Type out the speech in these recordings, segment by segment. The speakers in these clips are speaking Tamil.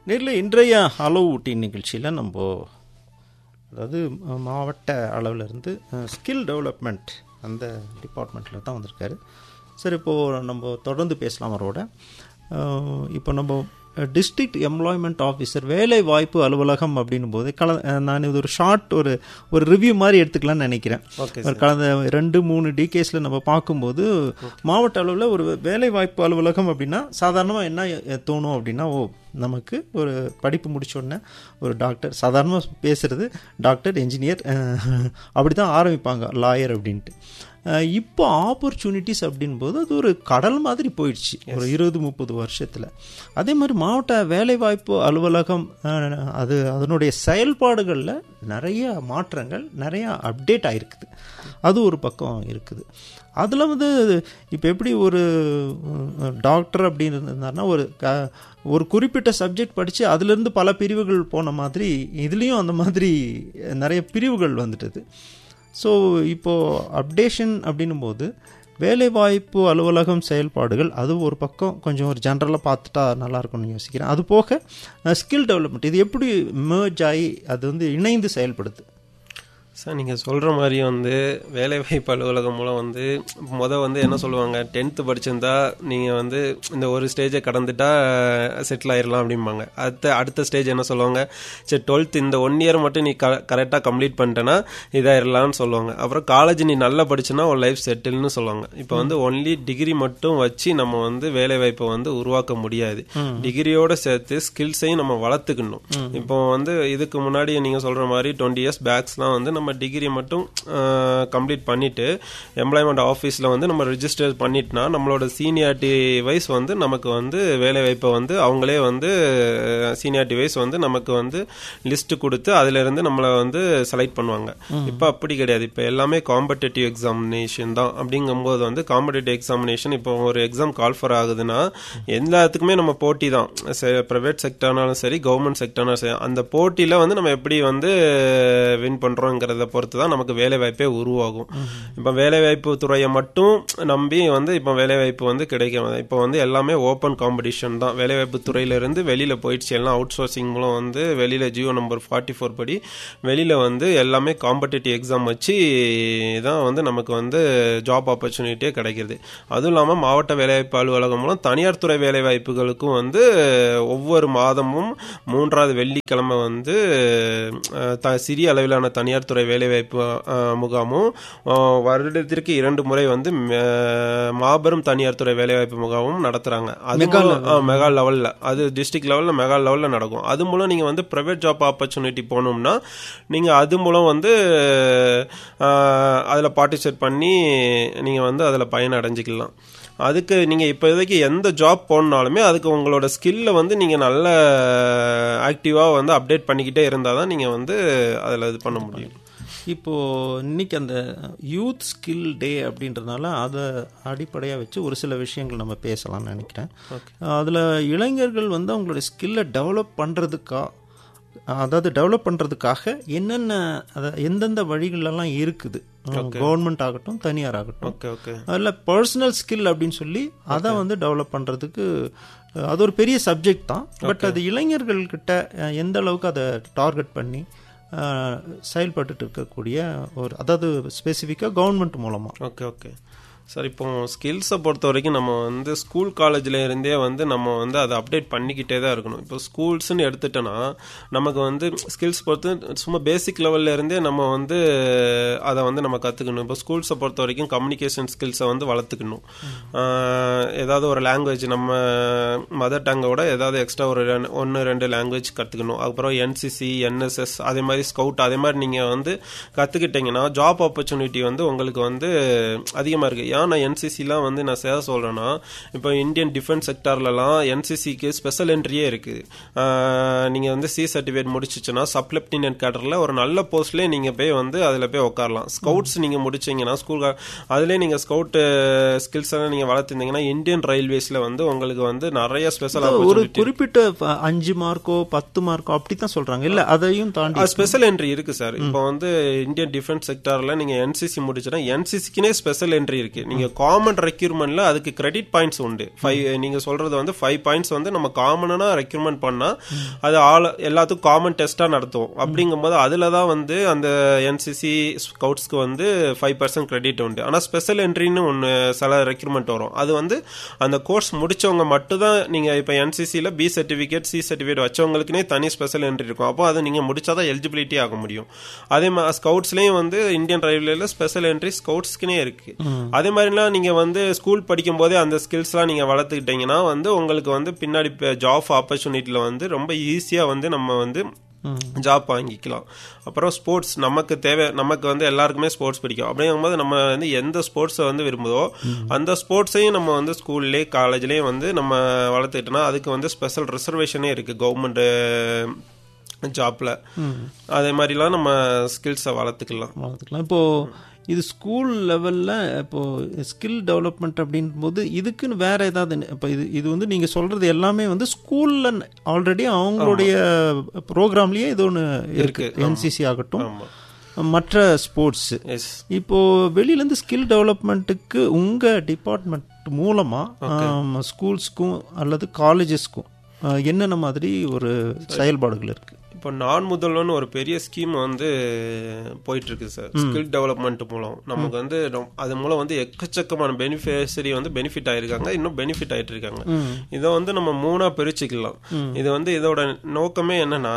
நேரில் இன்றைய ஹலோ ஊட்டி நிகழ்ச்சியில் நம்ம அதாவது மாவட்ட அளவில் இருந்து ஸ்கில் டெவலப்மெண்ட் அந்த டிபார்ட்மெண்ட்டில் தான் வந்திருக்காரு. சரி, இப்போது நம்ம தொடர்ந்து பேசலாம் அவரோட. இப்போ நம்ம டிஸ்ட்ரிக்ட் எம்ப்ளாய்மெண்ட் ஆஃபீஸர் வேலை வாய்ப்பு அலுவலகம் அப்படின்னும் போது நான் இது ஒரு ஷார்ட் ஒரு ரிவ்யூ மாதிரி எடுத்துக்கலாம்னு நினைக்கிறேன். கடந்த 2-3 டிகேஸில் நம்ம பார்க்கும்போது மாவட்ட அளவில் ஒரு வேலை வாய்ப்பு அலுவலகம் அப்படின்னா சாதாரணமாக என்ன தோணும் அப்படின்னா, நமக்கு ஒரு படிப்பு முடிச்சோடனே ஒரு டாக்டர், சாதாரணமாக பேசுகிறது டாக்டர், என்ஜினியர் அப்படி தான் ஆரம்பிப்பாங்க, லாயர் அப்படின்ட்டு. இப்போ ஆப்பர்ச்சுனிட்டிஸ் அப்படின்போது அது ஒரு கடல் மாதிரி போயிடுச்சு ஒரு 20-30 வருஷத்தில். அதே மாதிரி மாவட்ட வேலைவாய்ப்பு அலுவலகம் அதனுடைய செயல்பாடுகளில் நிறைய மாற்றங்கள், நிறையா அப்டேட் ஆகிருக்குது. அது ஒரு பக்கம் இருக்குது. அதில் இப்போ எப்படி ஒரு டாக்டர் அப்படின்னு இருந்தாருன்னா ஒரு குறிப்பிட்ட சப்ஜெக்ட் படித்து அதிலிருந்து பல பிரிவுகள் போன மாதிரி இதுலேயும் அந்த மாதிரி நிறைய பிரிவுகள் வந்துட்டுது. ஸோ இப்போது அப்டேஷன் அப்படின்னும் போது வேலைவாய்ப்பு அலுவலகம் செயல்பாடுகள் அது ஒரு பக்கம் கொஞ்சம் ஒரு ஜென்ரலாக பார்த்துட்டா நல்லாயிருக்கும்னு யோசிக்கிறேன். அது போக ஸ்கில் டெவலப்மெண்ட் இது எப்படி மெர்ஜ் ஆகி அது இணைந்து செயல்படுது? சார், நீங்கள் சொல்கிற மாதிரி வேலைவாய்ப்பு அலுவலகம் மூலம் என்ன சொல்லுவாங்க, 10th படிச்சிருந்தா நீங்கள் இந்த ஒரு ஸ்டேஜை கடந்துட்டா செட்டில் ஆயிடலாம் அப்படிம்பாங்க. அடுத்த ஸ்டேஜ் என்ன சொல்லுவாங்க, சரி 12th இந்த 1 இயர் மட்டும் நீ கரெக்டாக கம்ப்ளீட் பண்ணிட்டேன்னா இதாயிடலாம்னு சொல்லுவாங்க. அப்புறம் காலேஜ் நீ நல்லா படிச்சுன்னா ஒரு லைஃப் செட்டில்னு சொல்லுவாங்க. இப்போ ஒன்லி டிகிரி மட்டும் வச்சு நம்ம வேலைவாய்ப்பை உருவாக்க முடியாது. டிகிரியோட சேர்த்து ஸ்கில்ஸையும் நம்ம வளர்த்துக்கணும். இப்போ இதுக்கு முன்னாடி நீங்கள் சொல்கிற மாதிரி 20 years பேக்ஸ்லாம் நம்ம டிகிரி மட்டும் கம்ப்ளீட் பண்ணிட்டு எம்ப்ளாய்மெண்ட் ஆஃபீஸில் நம்ம ரெஜிஸ்டர் பண்ணிட்டோம்னா நம்மளோட சீனியாரிட்டி வைஸ் நமக்கு வேலைவாய்ப்பை அவங்களே சீனியாரிட்டி வைஸ் நமக்கு லிஸ்ட் கொடுத்து அதிலிருந்து நம்மளை செலக்ட் பண்ணுவாங்க. இப்போ அப்படி கிடையாது. இப்போ எல்லாமே காம்படிட்டிவ் எக்ஸாமினேஷன் தான். அப்படிங்கும்போது காம்படிட்டிவ் எக்ஸாமினேஷன் இப்போ ஒரு எக்ஸாம் கால்ஃபர் ஆகுதுன்னா எல்லாத்துக்குமே நம்ம போட்டி தான். ப்ரைவேட் செக்டர்னாலும் சரி, கவர்மெண்ட் செக்டர்னாலும் சரி, அந்த போட்டியில் நம்ம எப்படி வின் பண்ணுறோங்கிற பொறுத்து தான் நமக்கு வேலைவாய்ப்பே உருவாகும். இப்போ வேலைவாய்ப்பு துறையை மட்டும் நம்பி இப்போ வேலைவாய்ப்பு கிடைக்கும். இப்போ எல்லாமே ஓப்பன் காம்படிஷன் தான். வேலைவாய்ப்பு துறையிலிருந்து வெளியில் போயிடுச்சு. எல்லாம் அவுட் சோர்சிங் மூலம் வெளியில் ஜியோ நம்பர் 44 படி வெளியில் எல்லாமே காம்படிட்டிவ் எக்ஸாம் வச்சு தான் நமக்கு ஜாப் ஆப்பர்ச்சுனிட்டியே கிடைக்கிறது. அதுவும் இல்லாமல் மாவட்ட வேலைவாய்ப்பு அலுவலகம் மூலம் தனியார் துறை வேலைவாய்ப்புகளுக்கும் ஒவ்வொரு மாதமும் 3வது வெள்ளிக்கிழமை சிறிய அளவிலான தனியார் துறை வேலைவாய்ப்பு முகாமும், வருடத்திற்கு 2 முறை மாபெரும் தனியார் துறை வேலைவாய்ப்பு முகாமும் நடத்துறாங்க. அது மெகா லெவல்ல, அது டிஸ்ட்ரிக்ட் லெவல்ல மெகா லெவல்ல நடக்கும். அது மூலம் நீங்க பிரைவேட் ஜாப் ஆப்பர்ச்சுனிட்டி போகணும்னா நீங்க அது மூலம் அதுல பார்ட்டிசிபேட் பண்ணி நீங்க அதுல பயன் அடைஞ்சிக்கலாம். அதுக்கு நீங்கள் இப்போதைக்கு எந்த ஜாப் போனாலுமே அதுக்கு உங்களோட ஸ்கில்லை நீங்கள் நல்ல ஆக்டிவாக அப்டேட் பண்ணிக்கிட்டே இருந்தால் தான் நீங்கள் அதில் இது பண்ண முடியும். இப்போது இன்றைக்கி அந்த யூத் ஸ்கில் டே அப்படின்றதுனால அதை அடிப்படையாக வச்சு ஒரு சில விஷயங்கள் நம்ம பேசலாம்னு நினைக்கிறேன். அதில் இளைஞர்கள் அவங்களுடைய ஸ்கில்லை டெவலப் பண்ணுறதுக்காக என்னென்ன எந்தெந்த வழிகளெல்லாம் இருக்குது, கவர்மெண்ட் ஆகட்டும் தனியார் ஆகட்டும், அதில் பர்சனல் ஸ்கில் அப்படின்னு சொல்லி அதை டெவலப் பண்ணுறதுக்கு அது ஒரு பெரிய சப்ஜெக்ட் தான். பட் அது இளைஞர்கள்கிட்ட எந்த அளவுக்கு அதை டார்கெட் பண்ணி செயல்பட்டு இருக்கக்கூடிய ஒரு, அதாவது ஸ்பெசிஃபிக்காக கவர்மெண்ட் மூலமாக. ஓகே சார், இப்போ ஸ்கில்ஸை பொறுத்த வரைக்கும் நம்ம ஸ்கூல் காலேஜில் இருந்தே நம்ம அதை அப்டேட் பண்ணிக்கிட்டே தான் இருக்கணும். இப்போ ஸ்கூல்ஸ்ன்னு எடுத்துட்டோன்னா நமக்கு ஸ்கில்ஸ் பொறுத்து சும்மா பேசிக் லெவலில் இருந்தே நம்ம அதை நம்ம கற்றுக்கணும். இப்போ ஸ்கூல்ஸை பொறுத்த வரைக்கும் கம்யூனிகேஷன் ஸ்கில்ஸை வளர்த்துக்கணும். ஏதாவது ஒரு லாங்குவேஜ் நம்ம மதர் டங்கோட ஏதாவது எக்ஸ்ட்ரா ஒரு 1-2 லாங்குவேஜ் கற்றுக்கணும். அப்புறம் NCC, NSS அதே மாதிரி ஸ்கவுட் அதே மாதிரி நீங்கள் கற்றுக்கிட்டிங்கன்னா ஜாப் ஆப்பர்ச்சுனிட்டி உங்களுக்கு அதிகமாக இருக்குது. ஏன்னா என்சிசிலாம் நான் சேர சொல்கிறேன்னா, இப்போ இந்தியன் டிஃபென்ஸ் செக்டார்லலாம் என்சிசிக்கு ஸ்பெஷல் என்ட்ரியே இருக்குது. நீங்கள் சி சர்டிஃபிகேட் முடிச்சிச்சுன்னா சப் லெப்டினன்ட் கேடரில் ஒரு நல்ல போஸ்ட்லேயே நீங்கள் போய் அதில் போய் உட்காரலாம். ஸ்கவுட்ஸ் நீங்கள் முடிச்சிங்கன்னா ஸ்கூல் அதிலே நீங்கள் ஸ்கவுட் ஸ்கில்ஸ் எல்லாம் நீங்கள் வளர்த்துருந்தீங்கன்னா இந்தியன் ரயில்வேஸில் உங்களுக்கு நிறைய ஸ்பெஷல் ஒரு குறிப்பிட்ட 5 மார்க்கோ 10 மார்க்கோ அப்படி தான் சொல்கிறாங்க. இல்லை, அதையும் தாண்டி ஸ்பெஷல் என்ட்ரி இருக்குது சார். இப்போ இந்தியன் டிஃபென்ஸ் செக்டாரில் நீங்கள் என்சிசி முடிச்சுன்னா என்சிசிக்குனே ஸ்பெஷல் என்ட்ரி இருக்குது. இருக்கு. நீங்க காமன் ரெக்யூர்மெண்ட்ல அதுக்கு கிரெடிட் பாயிண்ட்ஸ் உண்டு. 5 நீங்க சொல்றது வந்து 5 பாயிண்ட்ஸ் வந்து நம்ம காமனா ரெக்யூர்மெண்ட் பண்ணா அது எல்லாத்துக்கும் காமன் டெஸ்டா நடத்துவோம். அப்படிங்கும்போது அதுலதான் வந்து அந்த என்சிசி ஸ்கவுட்ஸ்க்கு வந்து 5% கிரெடிட் உண்டு. ஆனா ஸ்பெஷல் என்ட்ரின்னு ஒன்னு சில ரெக்யூர்மெண்ட் வரும். அது வந்து அந்த கோர்ஸ் முடிச்சவங்க மட்டும் தான். நீங்க இப்ப என்சிசில பி சர்டிபிகேட் சி சர்டிபிகேட் வச்சவங்களுக்குனே தனி ஸ்பெஷல் என்ட்ரி இருக்கும். அப்போ அது நீங்க முடிச்சாதான் எலிஜிபிலிட்டி ஆக முடியும். அதே மாதிரி ஸ்கவுட்ஸ்லயும் வந்து இந்தியன் ரயில்வேல ஸ்பெஷல் என்ட்ரி ஸ்கவுட்ஸ்க்குனே இருக்கு. அதே மாதிரிலாம் நீங்க வந்து ஸ்கூல் படிக்கும் போதே அந்த ஸ்கில்ஸ் எல்லாம் நீங்க வளர்த்துக்கிட்டீங்கன்னா வந்து உங்களுக்கு வந்து பின்னாடி ஜாப் ஆப்பர்ச்சுனிட்டில வந்து ரொம்ப ஈஸியா வந்து நம்ம வந்து ஜாப் வாங்கிக்கலாம். அப்புறம் ஸ்போர்ட்ஸ் நமக்கு வந்து எல்லாருக்குமே ஸ்போர்ட்ஸ் பிடிக்கும். அப்படிங்கும்போது நம்ம வந்து எந்த ஸ்போர்ட்ஸை வந்து விரும்புதோ அந்த ஸ்போர்ட்ஸையும் நம்ம வந்து ஸ்கூல்லேயே காலேஜ்லேயும் வந்து நம்ம வளர்த்துக்கிட்டோம்னா அதுக்கு வந்து ஸ்பெஷல் ரிசர்வேஷனே இருக்கு கவர்மெண்ட் ஜாப்ல. அதே மாதிரிலாம் நம்ம ஸ்கில்ஸை வளர்த்துக்கலாம். இப்போ இது ஸ்கூல் லெவலில் இப்போது ஸ்கில் டெவலப்மெண்ட் அப்படின்போது இதுக்குன்னு வேறு ஏதாவது இப்போ இது வந்து நீங்கள் சொல்கிறது எல்லாமே வந்து ஸ்கூலில் ஆல்ரெடி அவங்களுடைய ப்ரோக்ராம்லேயே இது ஒன்று இருக்குது. என்சிசி ஆகட்டும் மற்ற ஸ்போர்ட்ஸு. இப்போது வெளியிலேருந்து ஸ்கில் டெவலப்மெண்ட்டுக்கு உங்கள் டிபார்ட்மெண்ட் மூலமாக ஸ்கூல்ஸ்க்கும் அல்லது காலேஜஸ்க்கும் என்னென்ன மாதிரி ஒரு செயல்பாடுகள் இருக்குது? இப்போ நான் முதல்வன்னு ஒரு பெரிய ஸ்கீம் வந்து போயிட்டு இருக்கு சார். ஸ்கில் டெவலப்மெண்ட் மூலம் நமக்கு வந்து அது மூலம் வந்து எக்கச்சக்கமான பெனிஃபிஷரி வந்து பெனிஃபிட் ஆயிருக்காங்க, இன்னும் பெனிஃபிட் ஆயிட்டு இருக்காங்க. இதை வந்து நம்ம 3 பிரிச்சுக்கலாம். இது வந்து இதோட நோக்கமே என்னன்னா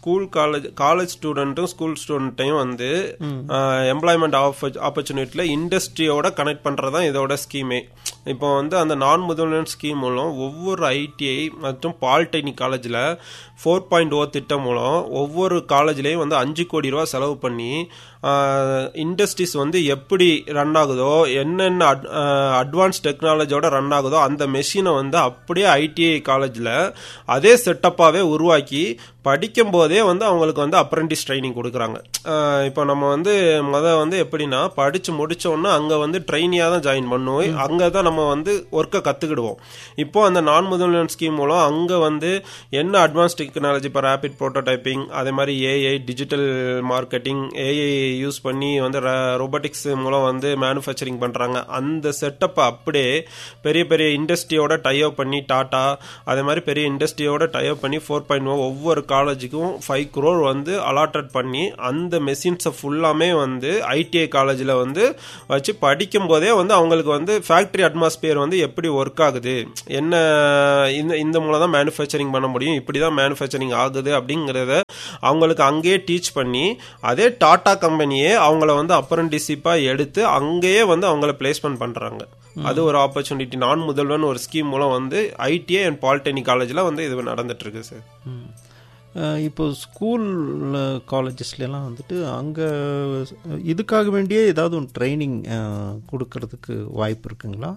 காலேஜ் ஸ்டூடெண்ட்டும் ஸ்கூல் ஸ்டூடெண்ட்டையும் வந்து எம்ப்ளாய்மெண்ட் ஆப்பர்ச்சுனிட்டியில இண்டஸ்ட்ரியோட கனெக்ட் பண்றதுதான் இதோட ஸ்கீமே. இப்போ வந்து அந்த நான் முதல்வன் ஸ்கீம் மூலம் ஒவ்வொரு ஐடிஐ மற்றும் பாலிடெக்னிக் காலேஜில் 4.0 திட்டம் மூலம் ஒவ்வொரு காலேஜ்லேயும் வந்து 5 கோடி ரூபா செலவு பண்ணி இண்டஸ்ட்ரீஸ் வந்து எப்படி ரன் ஆகுதோ, என்னென்ன அட்வான்ஸ் டெக்னாலஜியோட ரன் ஆகுதோ அந்த மெஷினை வந்து அப்படியே ஐடிஐ காலேஜில் அதே செட்டப்பாகவே உருவாக்கி படிக்கும் போதே வந்து அவங்களுக்கு வந்து அப்ரெண்டிஸ் ட்ரைனிங் கொடுக்குறாங்க. இப்போ நம்ம வந்து வந்து எப்படின்னா படித்து முடித்தோன்னா அங்கே வந்து ட்ரைனியாக தான் ஜாயின் பண்ணுவோம். அங்கே தான் நம்ம வந்து ஒர்க்கை கற்றுக்கிடுவோம். இப்போ அந்த நான் முதல்வன் ஸ்கீம் மூலம் அங்கே வந்து என்ன அட்வான்ஸ் டெக்னாலஜி, இப்போ ரேபிட் ப்ரோட்டோடைப்பிங், அதே மாதிரி AI, digital marketing, AI use பண்ணி வந்து ரோபோட்டிக்ஸ் மூலம் வந்து மேனுஃபேக்சரிங் பண்ணுறாங்க. அந்த செட்டப்பை அப்படியே பெரிய பெரிய இண்டஸ்ட்ரியோட டைப் பண்ணி டாடா அதே மாதிரி பெரிய இண்டஸ்ட்ரியோட டைப் பண்ணி 4.0 ஒவ்வொரு காலேஜுக்கும் 5 crore வந்து அலாட்டட் பண்ணி அந்த மெஷின்ஸை ஃபுல்லாமே வந்து ஐடிஐ காலேஜில் வந்து வச்சு படிக்கும் போதே வந்து அவங்களுக்கு வந்து ஃபேக்டரி அட்மாஸ்பியர் வந்து எப்படி ஒர்க் ஆகுது, என்ன இந்த மூலம் தான் மேனுஃபேக்சரிங் பண்ண முடியும், இப்படி தான் மேனுஃபேக்சரிங் ஆகுது அப்படிங்கிறத அவங்களுக்கு அங்கேயே டீச் பண்ணி அதே டாடா கம்பெனியே அவங்கள வந்து அப்ரெண்டிஸ்ஷிப்பாக எடுத்து அங்கேயே வந்து அவங்கள பிளேஸ்மெண்ட் பண்ணுறாங்க. அது ஒரு ஆப்பர்ச்சுனிட்டி நான் முதல்வன் ஒரு ஸ்கீம் மூலம் வந்து ஐடிஐ அண்ட் பாலிடெக்னிக் காலேஜில் வந்து இது நடந்துட்டு இருக்கு சார். இப்போ ஸ்கூல் காலேஜஸ்லாம் வந்துட்டு அங்கே இதுக்காக வேண்டியே ஏதாவது ஒன்று ட்ரைனிங் கொடுக்கறதுக்கு வாய்ப்பு இருக்குங்களா?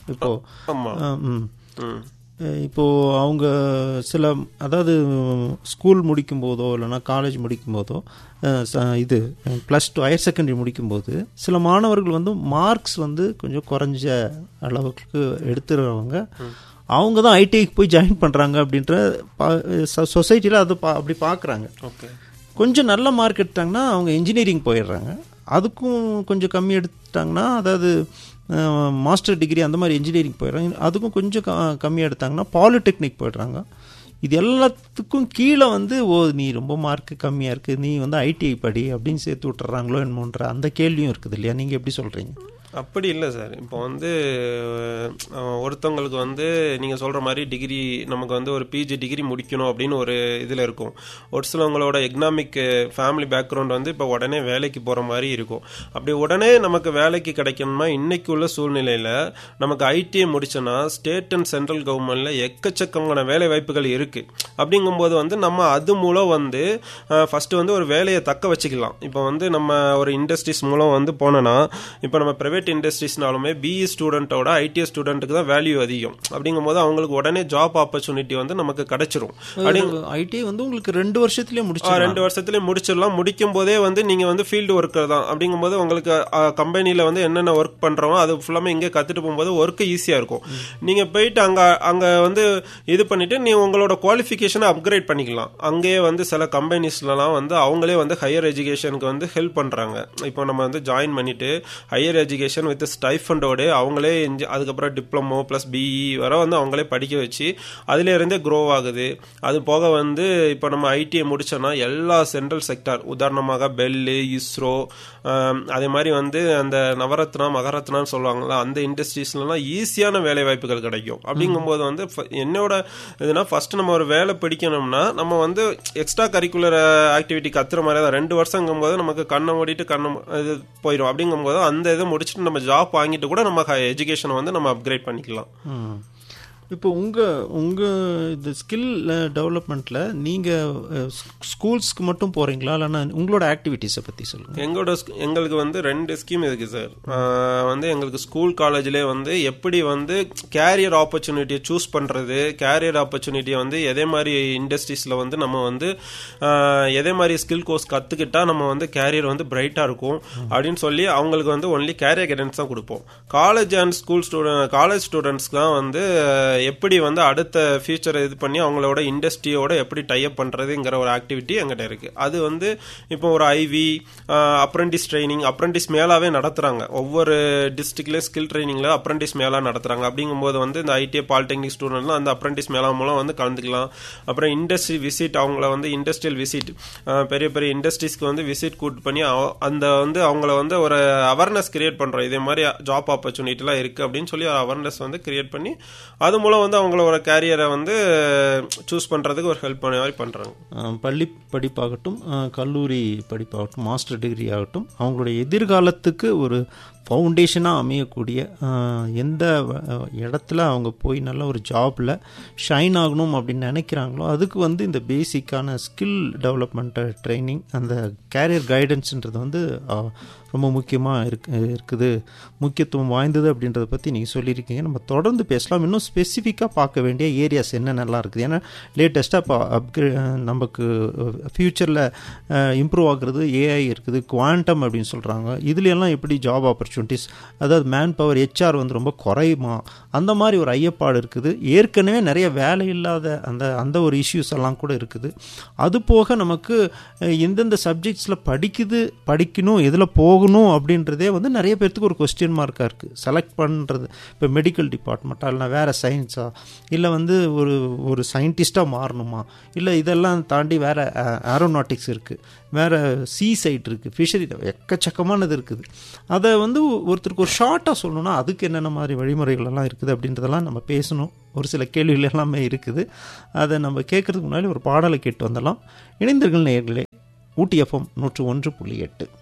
இப்போது அவங்க சில அதாவது ஸ்கூல் முடிக்கும்போதோ இல்லைனா காலேஜ் முடிக்கும்போதோ இது +2 ஹையர் செகண்டரி முடிக்கும்போது சில மாணவர்கள் வந்து மார்க்ஸ் வந்து கொஞ்சம் குறைஞ்ச அளவுக்கு எடுத்துறவங்க அவங்க தான் ஐடிஐக்கு போய் ஜாயின் பண்ணுறாங்க அப்படின்ற சொசைட்டியில் அது அப்படி பார்க்குறாங்க. கொஞ்சம் நல்ல மார்க் எடுத்தாங்கன்னா அவங்க இன்ஜினியரிங் போயிடுறாங்க. அதுக்கும் கொஞ்சம் கம்மி எடுத்துட்டாங்கன்னா அதாவது மாஸ்டர் டிகிரி அந்த மாதிரி இன்ஜினியரிங் போயிடுறாங்க. அதுக்கும் கொஞ்சம் கம்மியாக எடுத்தாங்கன்னா பாலிடெக்னிக் போயிடுறாங்க. இது எல்லாத்துக்கும் கீழே வந்து நீ ரொம்ப மார்க்கு கம்மியாக இருக்குது, நீ வந்து ஐடிஐ படி அப்படின்னு சேர்த்து விட்டுறாங்களோ என்னமோன்ற அந்த கேள்வியும் இருக்குது இல்லையா? நீங்கள் எப்படி சொல்கிறீங்க? அப்படி இல்லை சார். இப்போ வந்து ஒருத்தவங்களுக்கு வந்து நீங்கள் சொல்கிற மாதிரி டிகிரி நமக்கு வந்து ஒரு பிஜி டிகிரி முடிக்கணும் அப்படின்னு ஒரு இதில் இருக்கும். ஒரு சிலவங்களோட எக்கனாமிக் ஃபேமிலி பேக்ரவுண்ட் வந்து இப்போ உடனே வேலைக்கு போகிற மாதிரி இருக்கும். அப்படி உடனே நமக்கு வேலைக்கு கிடைக்கணும்னா இன்றைக்கி உள்ள சூழ்நிலையில் நமக்கு ஐடிஐ முடிச்சோன்னா ஸ்டேட் அண்ட் சென்ட்ரல் கவர்மெண்ட்டில் எக்கச்சக்கமான வேலை வாய்ப்புகள் இருக்குது. அப்படிங்கும்போது வந்து நம்ம அது மூலம் வந்து ஃபஸ்ட்டு வந்து ஒரு வேலையை தக்க வச்சுக்கலாம். இப்போ வந்து நம்ம ஒரு இண்டஸ்ட்ரீஸ் மூலம் வந்து போனோன்னா இப்போ நம்ம ப்ரைவேட் இண்டஸ்ட்ரீஸ்னாலுமே பிஇ ஸ்டூடெண்ட்டோட ஐடிஐ ஸ்டூடெண்ட்டுக்கு தான் வேல்யூ அதிகம். அப்படிங்கும்போது அவங்களுக்கு உடனே ஜாப் ஆப்பர்ச்சுனிட்டி வந்து நமக்கு கிடைச்சிரும். ஐடிஐ வந்து உங்களுக்கு 2 வருஷத்துலேயே முடிச்சிடலாம். முடிக்கும் போதே வந்து நீங்கள் வந்து ஃபீல்டு ஒர்க்கர் தான். அப்படிங்கும்போது உங்களுக்கு கம்பெனியில் வந்து என்னென்ன ஒர்க் பண்ணுறோமோ அது ஃபுல்லாமே இங்கே கற்றுட்டு போகும்போது ஒர்க்கு ஈஸியாக இருக்கும். நீங்கள் போயிட்டு அங்கே வந்து இது பண்ணிவிட்டு நீங்கள் உங்களோட குவாலிஃபிகேஷனை அப்கிரேட் பண்ணிக்கலாம். அங்கேயே வந்து சில கம்பெனிஸ்லாம் வந்து அவங்களே வந்து ஹையர் எஜுகேஷனுக்கு வந்து ஹெல்ப் பண்ணுறாங்க. இப்போ நம்ம வந்து ஜாயின் பண்ணிவிட்டு ஹையர் எஜுகேஷன் எஜுகேஷன் வித் ஸ்டைஃபண்டோடு அவங்களே அதுக்கப்புறம் டிப்ளமோ ப்ளஸ் பிஇ வர வந்து அவங்களே படிக்க வச்சு அதிலேருந்தே க்ரோ ஆகுது. அது போக வந்து இப்போ நம்ம ஐடிஐ முடிச்சோன்னா எல்லா சென்ட்ரல் செக்டார், உதாரணமாக பெல்லு, இஸ்ரோ, அதே மாதிரி வந்து அந்த நவரத்னா மகரத்னான்னு சொல்லுவாங்களா, அந்த இண்டஸ்ட்ரீஸ்லாம் ஈஸியான வேலை வாய்ப்புகள் கிடைக்கும். அப்படிங்கும்போது வந்து என்னோட இதுனா ஃபர்ஸ்ட் நம்ம ஒரு வேலை பிடிக்கணும்னா நம்ம வந்து எக்ஸ்ட்ரா கரிக்குலர் ஆக்டிவிட்டி கத்துற மாதிரி தான் 2 வருஷங்கும்போது நமக்கு கண்ணை மூடிட்டு இது போயிடும். அப்படிங்கும்போது அந்த இதை முடிச்சுட்டு நம்ம ஜாப் வாங்கிட்டு கூட நம்ம எஜுகேஷனை வந்து நம்ம அப்கிரேட் பண்ணிக்கலாம். இப்போ உங்கள் இந்த ஸ்கில் டெவலப்மெண்ட்டில் நீங்கள் ஸ்கூல்ஸ்க்கு மட்டும் போகிறீங்களா, இல்லைன்னா உங்களோட ஆக்டிவிட்டீஸை பற்றி சொல்லுங்கள். எங்களுக்கு வந்து 2 ஸ்கீம் இருக்குது சார். வந்து எங்களுக்கு ஸ்கூல் காலேஜ்லேயே வந்து எப்படி வந்து கேரியர் ஆப்பர்ச்சுனிட்டியை சூஸ் பண்ணுறது, கேரியர் ஆப்பர்ச்சுனிட்டியை வந்து எதே மாதிரி இண்டஸ்ட்ரீஸில் வந்து நம்ம வந்து எதே மாதிரி ஸ்கில் கோர்ஸ் கற்றுக்கிட்டா நம்ம வந்து கேரியர் வந்து பிரைட்டாக இருக்கும் அப்படின்னு சொல்லி அவங்களுக்கு வந்து ஒன்லி கேரியர் கைடன்ஸ் தான் கொடுப்போம். காலேஜ் அண்ட் காலேஜ் ஸ்டூடெண்ட்ஸ்க்கு தான் வந்து எப்படி வந்து அடுத்த ஃபியூச்சரை இது பண்ணி அவங்களோட இண்டஸ்ட்ரியோட எப்படி டைப் பண்ணுறதுங்கிற ஒரு ஆக்டிவிட்டி எங்கிட்ட இருக்குது. அது வந்து இப்போ ஒரு ஐவி அப்ரெண்டிஸ் ட்ரைனிங், அப்ரெண்டிஸ் மேலாவே நடத்துகிறாங்க. ஒவ்வொரு டிஸ்ட்ரிக்ட்லேயும் ஸ்கில் ட்ரைனிங்கில் அப்ரெண்டிஸ் மேலாக நடத்துகிறாங்க. அப்படிங்கும்போது வந்து இந்த ஐடிஐ பாலிடெக்னிக் ஸ்டூடெண்ட்லாம் அந்த அப்ரெண்டிஸ் மேலா மூலம் வந்து கலந்துக்கலாம். அப்புறம் இண்டஸ்ட்ரி விசிட், அவங்கள வந்து இண்டஸ்ட்ரியல் விசிட், பெரிய பெரிய இண்டஸ்ட்ரீஸ்க்கு வந்து விசிட் கூட்டு பண்ணி அந்த வந்து அவங்கள வந்து ஒரு அவேர்னஸ் கிரியேட் பண்ணுறோம். இதே மாதிரி ஜாப் ஆப்பர்ச்சுனிட்டிலாம் இருக்குது அப்படின்னு சொல்லி ஒரு அவேர்னஸ் வந்து கிரியேட் பண்ணி அது மூலம் வந்து அவங்களோட கேரியரை வந்து சூஸ் பண்ணுறதுக்கு ஒரு ஹெல்ப் பண்ண மாதிரி பண்ணுறாங்க. பள்ளி படிப்பாகட்டும், கல்லூரி படிப்பாகட்டும், மாஸ்டர் டிகிரி ஆகட்டும், அவங்களுடைய எதிர்காலத்துக்கு ஒரு ஃபவுண்டேஷனாக அமையக்கூடிய எந்த இடத்துல அவங்க போய் நல்ல ஒரு ஜாபில் ஷைன் ஆகணும் அப்படின்னு நினைக்கிறாங்களோ அதுக்கு வந்து இந்த பேசிக்கான ஸ்கில் டெவலப்மெண்ட் ட்ரைனிங், அந்த கேரியர் கைடன்ஸுன்றது வந்து ரொம்ப முக்கியமாக இருக்குது, முக்கியத்துவம் வாய்ந்தது அப்படின்றத பற்றி நீங்கள் சொல்லியிருக்கீங்க. நம்ம தொடர்ந்து பேசலாம். இன்னும் ஸ்பெசிஃபிக்காக பார்க்க வேண்டிய ஏரியாஸ் என்னென்னலாம் இருக்குது. ஏன்னா லேட்டஸ்ட்டாக இப்போ நமக்கு ஃப்யூச்சரில் இம்ப்ரூவ் ஆகுறது ஏஐ இருக்குது, குவாண்டம் அப்படின்னு சொல்கிறாங்க. இதுலையெல்லாம் எப்படி ஜாப் ஆப்பர்ச்சுனிட்டிஸ், அதாவது மேன் பவர் ஹெச்ஆர் வந்து ரொம்ப குறையுமா, அந்த மாதிரி ஒரு ஐயப்பாடு இருக்குது. ஏற்கனவே நிறைய வேலை இல்லாத அந்த ஒரு இஷ்யூஸ் எல்லாம் கூட இருக்குது. அது போக நமக்கு எந்தெந்த சப்ஜெக்ட்ஸில் படிக்கணும், எதில் போகணும் அப்படின்றதே வந்து நிறைய பேர்த்துக்கு ஒரு கொஸ்டின் மார்க்காக இருக்குது. செலக்ட் பண்ணுறது இப்போ மெடிக்கல் டிபார்ட்மெண்ட்டா, இல்லைனா வேறு சயின்ஸா, இல்லை வந்து ஒரு சயின்டிஸ்ட்டாக மாறணுமா, இல்லை இதெல்லாம் தாண்டி வேறு ஏரோநாட்டிக்ஸ் இருக்குது, வேறு சீ சைட் இருக்குது, ஃபிஷரி, எக்கச்சக்கமானது இருக்குது. அதை வந்து ஒருத்தருக்கு ஒரு ஷார்ட்டாக சொல்லணும்னா அதுக்கு என்னென்ன மாதிரி வழிமுறைகள் எல்லாம் இருக்குது அப்படின்றதெல்லாம் நம்ம பேசணும். ஒரு சில கேள்விகள் எல்லாமே இருக்குது. அதை நம்ம கேட்கறதுக்கு முன்னாடி ஒரு பாடலை கேட்டு வந்துடலாம். இணைந்தர்கள் நேயர்களே, ஊட்டி எஃப்எம் 101.8.